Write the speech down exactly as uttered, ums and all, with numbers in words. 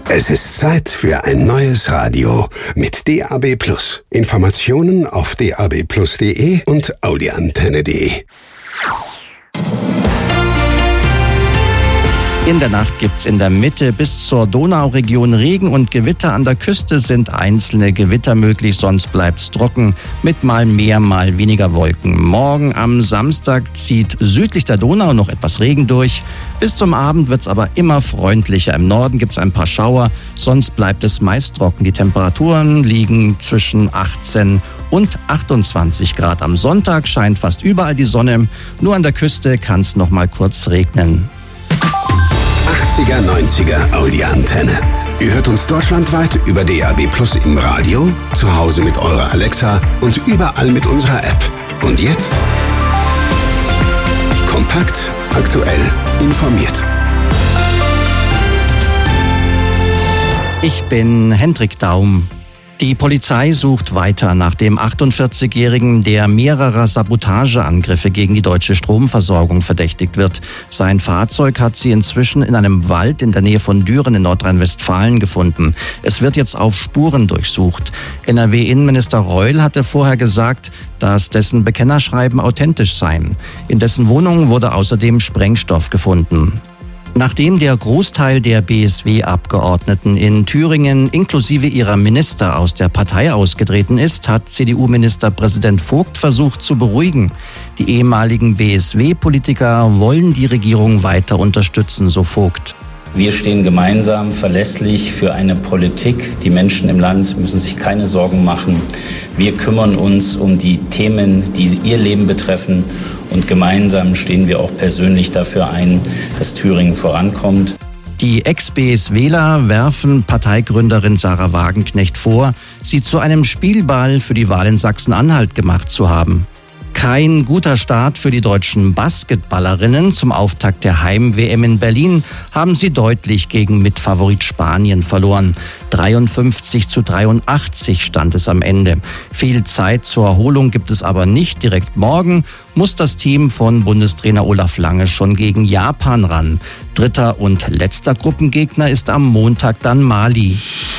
Es ist Zeit für ein neues Radio mit D A B Plus. Informationen auf d a b plus punkt d e und audiantenne punkt d e. In der Nacht gibt's in der Mitte bis zur Donauregion Regen und Gewitter. An der Küste sind einzelne Gewitter möglich, sonst bleibt's trocken mit mal mehr, mal weniger Wolken. Morgen am Samstag zieht südlich der Donau noch etwas Regen durch. Bis zum Abend wird's aber immer freundlicher. Im Norden gibt's ein paar Schauer, sonst bleibt es meist trocken. Die Temperaturen liegen zwischen achtzehn und achtundzwanzig Grad. Am Sonntag scheint fast überall die Sonne. Nur an der Küste kann's noch mal kurz regnen. achtziger, neunziger Audi-Antenne. Ihr hört uns deutschlandweit über D A B Plus im Radio, zu Hause mit eurer Alexa und überall mit unserer App. Und jetzt? Kompakt, aktuell, informiert. Ich bin Hendrik Daum. Die Polizei sucht weiter nach dem achtundvierzigjährigen, der mehrerer Sabotageangriffe gegen die deutsche Stromversorgung verdächtigt wird. Sein Fahrzeug hat sie inzwischen in einem Wald in der Nähe von Düren in Nordrhein-Westfalen gefunden. Es wird jetzt auf Spuren durchsucht. N R W-Innenminister Reul hatte vorher gesagt, dass dessen Bekennerschreiben authentisch seien. In dessen Wohnung wurde außerdem Sprengstoff gefunden. Nachdem der Großteil der B S W-Abgeordneten in Thüringen inklusive ihrer Minister aus der Partei ausgetreten ist, hat C D U-Ministerpräsident Vogt versucht zu beruhigen. Die ehemaligen B S W-Politiker wollen die Regierung weiter unterstützen, so Vogt. Wir stehen gemeinsam verlässlich für eine Politik. Die Menschen im Land müssen sich keine Sorgen machen. Wir kümmern uns um die Themen, die ihr Leben betreffen. Und gemeinsam stehen wir auch persönlich dafür ein, dass Thüringen vorankommt. Die Ex-B S Wler werfen Parteigründerin Sarah Wagenknecht vor, sie zu einem Spielball für die Wahl in Sachsen-Anhalt gemacht zu haben. Kein guter Start für die deutschen Basketballerinnen. Zum Auftakt der Heim-W M in Berlin haben sie deutlich gegen Mitfavorit Spanien verloren. dreiundfünfzig zu dreiundachtzig stand es am Ende. Viel Zeit zur Erholung gibt es aber nicht. Direkt morgen muss das Team von Bundestrainer Olaf Lange schon gegen Japan ran. Dritter und letzter Gruppengegner ist am Montag dann Mali.